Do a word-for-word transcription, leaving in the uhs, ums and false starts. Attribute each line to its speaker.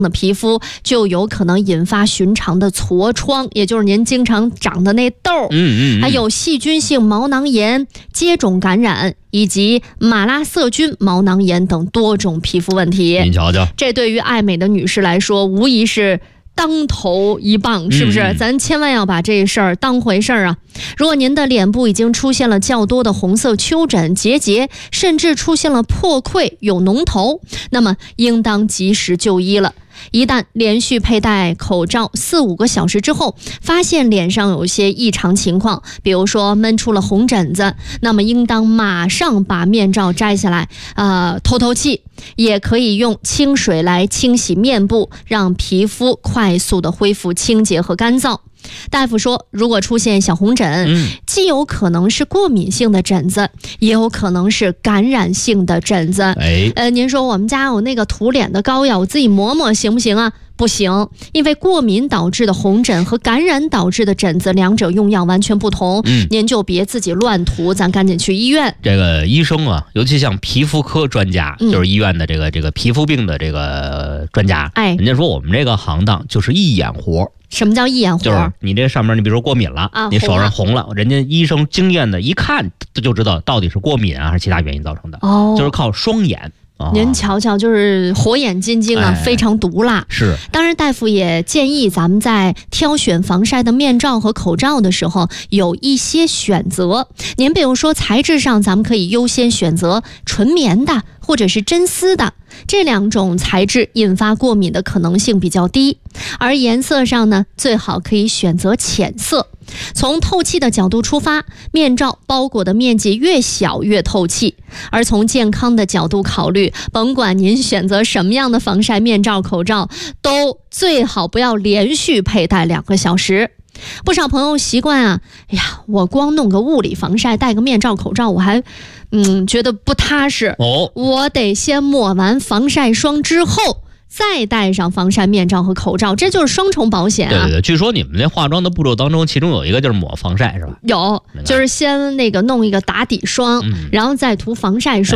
Speaker 1: 的皮肤就有可能引发寻常的痤疮，也就是您经常长的那痘，
Speaker 2: 嗯嗯，
Speaker 1: 还有细菌性毛囊炎、接种感染以及马拉色菌毛囊炎等多种皮肤问题。
Speaker 2: 您瞧瞧，
Speaker 1: 这对于爱美的女士来说，无疑是当头一棒，是不是？
Speaker 2: 嗯、
Speaker 1: 咱千万要把这事儿当回事儿啊！如果您的脸部已经出现了较多的红色丘疹、结节，甚至出现了破溃、有脓头，那么应当及时就医了。一旦连续佩戴口罩四五个小时之后，发现脸上有一些异常情况，比如说闷出了红疹子，那么应当马上把面罩摘下来，呃，透透气。也可以用清水来清洗面部，让皮肤快速的恢复清洁和干燥。大夫说，如果出现小红疹、嗯、既有可能是过敏性的疹子，也有可能是感染性的疹子。
Speaker 2: 哎，
Speaker 1: 呃，您说我们家有那个涂脸的膏药，我自己抹抹行不行啊？不行，因为过敏导致的红疹和感染导致的疹子，两者用药完全不同。嗯，您就别自己乱涂，咱赶紧去医院。
Speaker 2: 这个医生啊，尤其像皮肤科专家，嗯、就是医院的这个这个皮肤病的这个专家，
Speaker 1: 哎，
Speaker 2: 人家说我们这个行当就是一眼活。
Speaker 1: 什么叫一眼活？
Speaker 2: 就是你这上面，你比如说过敏了，啊、你手上红了，人家医生经验的一看就知道到底是过敏啊还是其他原因造成的。哦，就是靠双眼。
Speaker 1: 您瞧瞧，就是火眼金睛啊，哎、非常毒辣。
Speaker 2: 是，
Speaker 1: 当然大夫也建议咱们在挑选防晒的面罩和口罩的时候有一些选择。您比如说材质上，咱们可以优先选择纯棉的或者是真丝的，这两种材质引发过敏的可能性比较低。而颜色上呢，最好可以选择浅色。从透气的角度出发，面罩包裹的面积越小越透气。而从健康的角度考虑，甭管您选择什么样的防晒面罩、口罩，都最好不要连续佩戴两个小时。不少朋友习惯啊，哎呀，我光弄个物理防晒，戴个面罩、口罩，我还嗯觉得不踏实。哦，我得先抹完防晒霜之后，再戴上防晒面罩和口罩，这就是双重保险啊！
Speaker 2: 对对对，据说你们那化妆的步骤当中，其中有一个就是抹防晒，是吧？
Speaker 1: 有，就是先那个弄一个打底霜，嗯、然后再涂防晒霜。